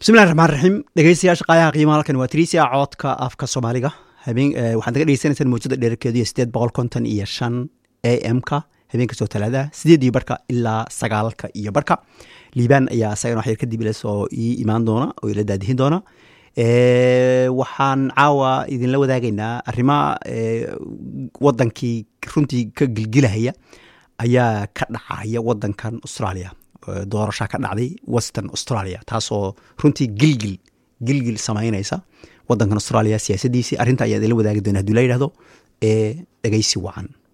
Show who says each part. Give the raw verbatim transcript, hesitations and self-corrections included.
Speaker 1: بسم الله الرحمن الرحيم dhageystayaasha qaayaha qiimaha halkan waa Tricia codka afka Soomaaliga habeen waxaan daga dhageysanaysan muujada dheerkeedii sideed boqol konton iyo shan A M ka habeenka soo talaada sideed iyo barka ilaa sagaalka iyo barka Liibaan ayaa asagana wax yar kadib ila soo ii imaan doona oo ila daadihin doona ee waxaan caawa idin la wadaagaynaa arrimaha wadankii runtii ka gilgilahaya ayaa ka dhacaya wadankan Australia doorasho ka dhacday Western Australia taasoo runtii gilgil gilgil sameynaysa wadankan Australia siyaasadiisa arinta ayaa la wadaagi doona hadii la yiraahdo ee dhageysi wacan